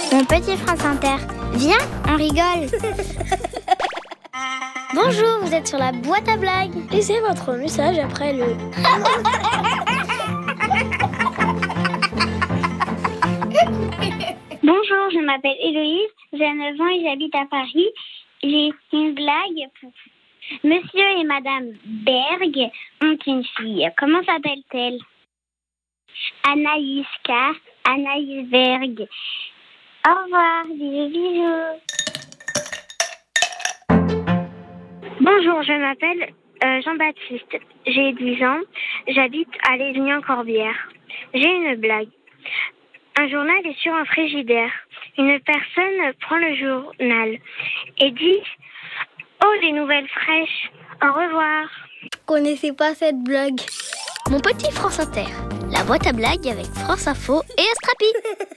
Mon petit France Inter, viens, on rigole. Bonjour, vous êtes sur la boîte à blagues. Laissez votre message après le... Bonjour, je m'appelle Héloïse, j'ai 9 ans et j'habite à Paris. J'ai une blague pour vous. Monsieur et Madame Berg ont une fille. Comment s'appelle-t-elle? Anaïska, Anaïs Berg. Au revoir, bisous, bisous. Bonjour, je m'appelle Jean-Baptiste. J'ai 10 ans, j'habite à Lézignan-Corbière. J'ai une blague. Un journal est sur un frigidaire. Une personne prend le journal et dit « Oh, des nouvelles fraîches, au revoir !» Je connaissais pas cette blague. Mon petit France Inter, la boîte à blagues avec France Info et Astrapi.